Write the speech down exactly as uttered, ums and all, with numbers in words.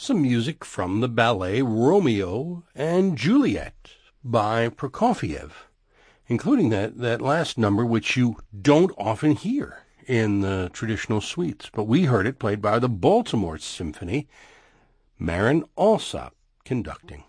some music from the ballet Romeo and Juliet by Prokofiev, including that, that last number, which you don't often hear in the traditional suites. But we heard it played by the Baltimore Symphony, Marin Alsop conducting.